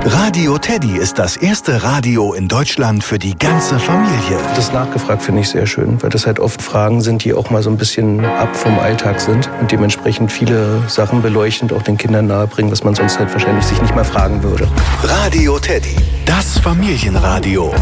Radio Teddy ist das erste Radio in Deutschland für die ganze Familie. Das nachgefragt finde ich sehr schön, weil das halt oft Fragen sind, die auch mal so ein bisschen ab vom Alltag sind und dementsprechend viele Sachen beleuchtend auch den Kindern nahebringen, was man sonst halt wahrscheinlich sich nicht mal fragen würde. Radio Teddy, das Familienradio.